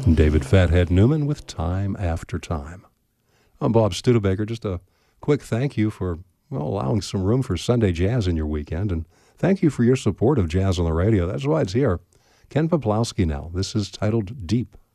David Fathead Newman with Time After Time. I'm Bob Studebaker. Just a quick thank you for allowing some room for Sunday jazz in your weekend, and thank you for your support of Jazz on the Radio. That's why it's here. Ken Poplowski now. This is titled Deep.